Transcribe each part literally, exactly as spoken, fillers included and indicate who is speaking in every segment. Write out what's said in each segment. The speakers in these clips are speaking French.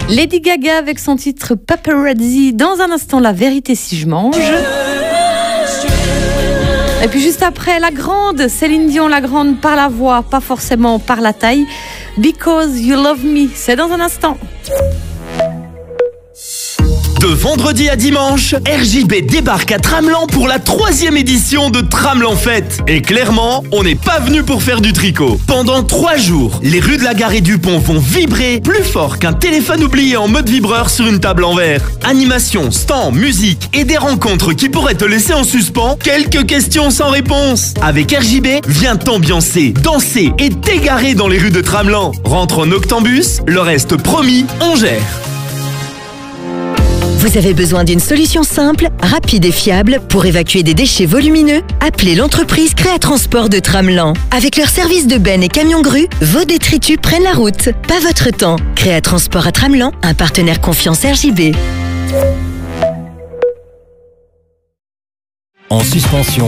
Speaker 1: Lady Gaga avec son titre Paparazzi. Dans un instant, la vérité si je mange. Et puis juste après, la grande Céline Dion, la grande par la voix, pas forcément par la taille. Because You Love Me, c'est dans un instant.
Speaker 2: De vendredi à dimanche, R J B débarque à Tramelan pour la troisième édition de Tramelan Fête. Et clairement, on n'est pas venu pour faire du tricot. Pendant trois jours, les rues de la Gare et du Pont vont vibrer plus fort qu'un téléphone oublié en mode vibreur sur une table en verre. Animation, stand, musique et des rencontres qui pourraient te laisser en suspens. Quelques questions sans réponse. Avec R J B, viens t'ambiancer, danser et t'égarer dans les rues de Tramelan. Rentre en Octambus, le reste promis, on gère.
Speaker 3: Vous avez besoin d'une solution simple, rapide et fiable pour évacuer des déchets volumineux? Appelez l'entreprise Créatransport de Tramelan. Avec leur service de benne et camion grue, vos détritus prennent la route. Pas votre temps. Créatransport à Tramelan, un partenaire confiance R J B.
Speaker 4: En suspension,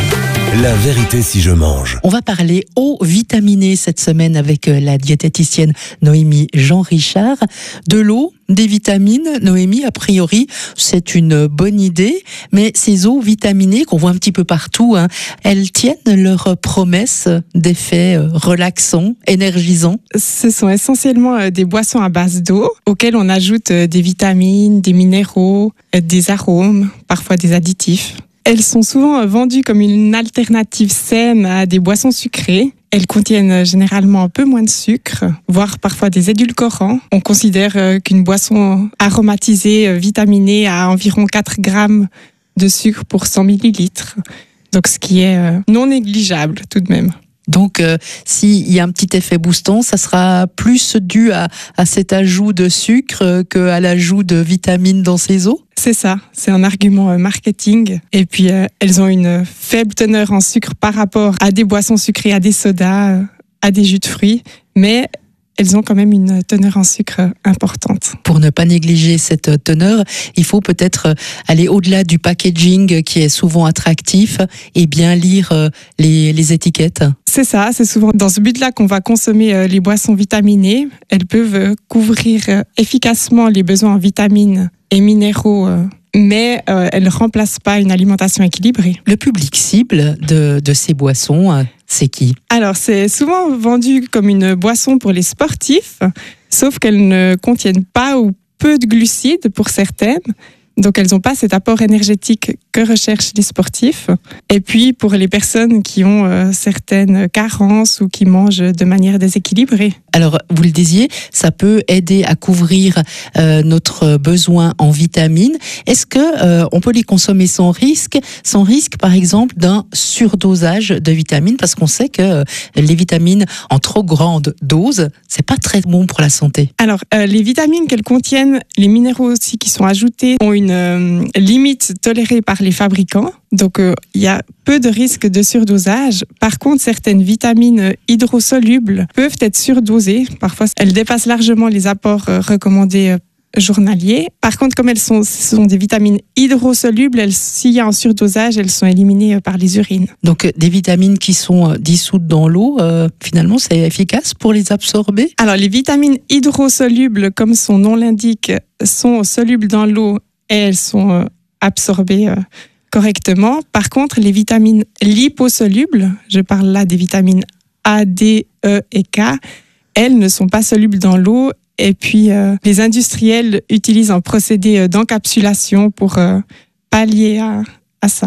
Speaker 4: la vérité si je mange.
Speaker 5: On va parler eau vitaminée cette semaine avec la diététicienne Noémie Jean-Richard. De l'eau, des vitamines, Noémie, a priori, c'est une bonne idée, mais ces eaux vitaminées qu'on voit un petit peu partout, hein, elles tiennent leur promesse d'effets relaxants, énergisants?
Speaker 6: Ce sont essentiellement des boissons à base d'eau, auxquelles on ajoute des vitamines, des minéraux, des arômes, parfois des additifs. Elles sont souvent vendues comme une alternative saine à des boissons sucrées. Elles contiennent généralement un peu moins de sucre, voire parfois des édulcorants. On considère qu'une boisson aromatisée, vitaminée, a environ quatre grammes de sucre pour cent millilitres. Donc ce qui est non négligeable tout de même.
Speaker 5: Donc, euh, s'il y a un petit effet boostant, ça sera plus dû à, à cet ajout de sucre qu'à l'ajout de vitamines dans ces eaux?
Speaker 6: C'est ça, c'est un argument marketing. Et puis, euh, elles ont une faible teneur en sucre par rapport à des boissons sucrées, à des sodas, à des jus de fruits. Mais elles ont quand même une teneur en sucre importante.
Speaker 5: Pour ne pas négliger cette teneur, il faut peut-être aller au-delà du packaging qui est souvent attractif et bien lire les, les étiquettes.
Speaker 6: C'est ça, c'est souvent dans ce but-là qu'on va consommer les boissons vitaminées. Elles peuvent couvrir efficacement les besoins en vitamines et minéraux, mais euh, elles ne remplacent pas une alimentation équilibrée.
Speaker 5: Le public cible de, de ces boissons, c'est qui?
Speaker 6: Alors, c'est souvent vendu comme une boisson pour les sportifs, sauf qu'elles ne contiennent pas ou peu de glucides pour certaines. Donc, elles n'ont pas cet apport énergétique que recherchent les sportifs. Et puis, pour les personnes qui ont euh, certaines carences ou qui mangent de manière déséquilibrée.
Speaker 5: Alors, vous le disiez, ça peut aider à couvrir euh, notre besoin en vitamines. Est-ce que euh, on peut les consommer sans risque, sans risque, par exemple, d'un surdosage de vitamines? Parce qu'on sait que euh, les vitamines en trop grande dose, c'est pas très bon pour la santé.
Speaker 6: Alors, euh, les vitamines qu'elles contiennent, les minéraux aussi qui sont ajoutés, ont une euh, limite tolérée par les fabricants. Donc, il euh, y a peu de risques de surdosage. Par contre, certaines vitamines hydrosolubles peuvent être surdosées. Parfois, elles dépassent largement les apports euh, recommandés euh, journaliers. Par contre, comme elles sont, ce sont des vitamines hydrosolubles, elles, s'il y a un surdosage, elles sont éliminées euh, par les urines.
Speaker 5: Donc, des vitamines qui sont dissoutes dans l'eau, euh, finalement, c'est efficace pour les absorber?
Speaker 6: Alors, les vitamines hydrosolubles, comme son nom l'indique, sont solubles dans l'eau et elles sont euh, absorbées euh, correctement. Par contre, les vitamines liposolubles, je parle là des vitamines A, D, E et K, elles ne sont pas solubles dans l'eau. Et puis, euh, les industriels utilisent un procédé d'encapsulation pour euh, pallier à, à ça.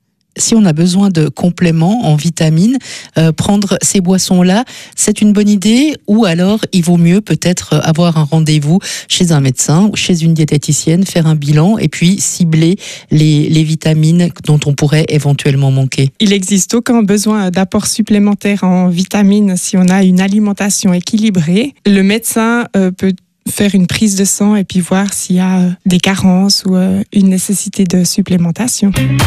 Speaker 5: Si on a besoin de compléments en vitamines, euh, prendre ces boissons-là, c'est une bonne idée, ou alors il vaut mieux peut-être avoir un rendez-vous chez un médecin ou chez une diététicienne, faire un bilan et puis cibler les, les vitamines dont on pourrait éventuellement manquer.
Speaker 6: Il n'existe aucun besoin d'apport supplémentaire en vitamines si on a une alimentation équilibrée. Le médecin euh, peut faire une prise de sang et puis voir s'il y a des carences ou une nécessité de supplémentation.